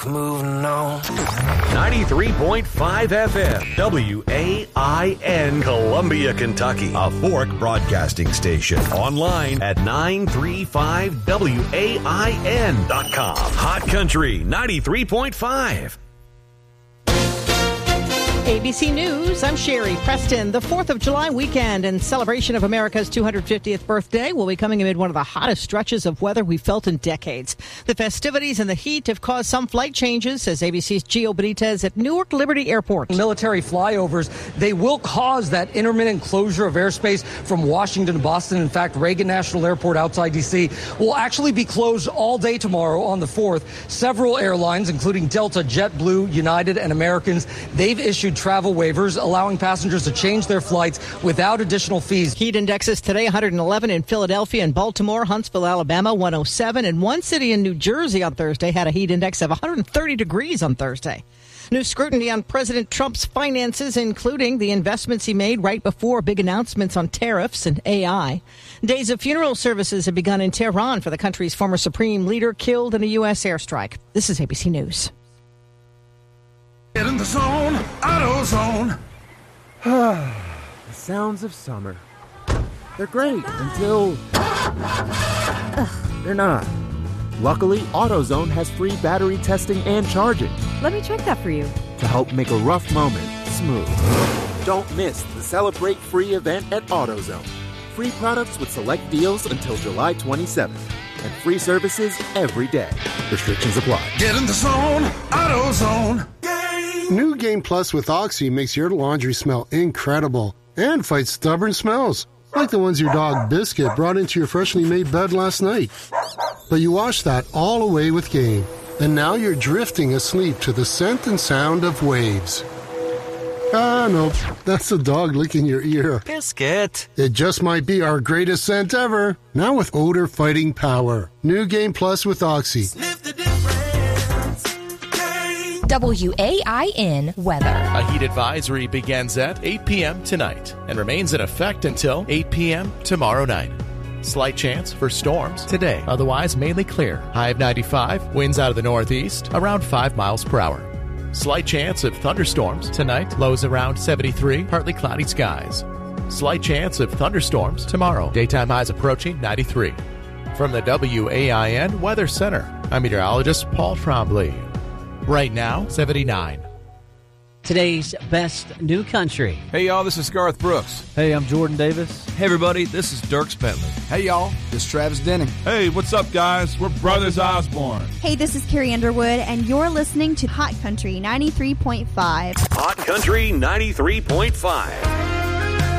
Moving on. 93.5 FM, WAIN, Columbia, Kentucky. A Fork broadcasting station. Online at 935WAIN.com. Hot Country 93.5. ABC News, I'm Sherry Preston. The 4th of July weekend in celebration of America's 250th birthday will be coming amid one of the hottest stretches of weather we've felt in decades. The festivities and the heat have caused some flight changes, says ABC's Gio Benitez at Newark Liberty Airport. Military flyovers, they will cause that intermittent closure of airspace from Washington to Boston. In fact, Reagan National Airport outside D.C. will actually be closed all day tomorrow on the 4th. Several airlines, including Delta, JetBlue, United, and Americans, they've issued travel waivers allowing passengers to change their flights without additional fees. Heat indexes today 111 in Philadelphia and Baltimore, Huntsville, Alabama 107, and one city in New Jersey on Thursday had a heat index of 130 degrees on Thursday. New scrutiny on President Trump's finances, including the investments he made right before big announcements on tariffs and AI. Days of funeral services have begun in Tehran for the country's former supreme leader killed in a U.S. airstrike. This is ABC News. Get in the zone, AutoZone. The sounds of summer. They're great until they're not. Luckily, AutoZone has free battery testing and charging Let me check that for you. to help make a rough moment smooth. Don't miss the Celebrate Free event at AutoZone. Free products with select deals until July 27th. And free services every day. Restrictions apply. Get in the zone, AutoZone. New Game Plus with Oxy makes your laundry smell incredible and fights stubborn smells, like the ones your dog Biscuit brought into your freshly made bed last night. But you wash that all away with Game, and now you're drifting asleep to the scent and sound of waves. Ah, nope, that's the dog licking your ear. Biscuit. It just might be our greatest scent ever, now with odor-fighting power. New Game Plus with Oxy. Sniff the difference. WAIN weather. A heat advisory begins at 8 p.m. tonight and remains in effect until 8 p.m. tomorrow night. Slight chance for storms today, otherwise mainly clear. High of 95, winds out of the northeast, around 5 miles per hour. Slight chance of thunderstorms tonight, lows around 73, partly cloudy skies. Slight chance of thunderstorms tomorrow, daytime highs approaching 93. From the WAIN Weather Center, I'm meteorologist Paul Trombley. Right now, 79. Today's best new country. Hey, y'all, this is Garth Brooks. Hey, I'm Jordan Davis. Hey, everybody, this is Dierks Bentley. Hey, y'all, this is Travis Denning. Hey, what's up, guys? We're Brothers Osborne. Hey, this is Carrie Underwood, and you're listening to Hot Country 93.5. Hot Country 93.5.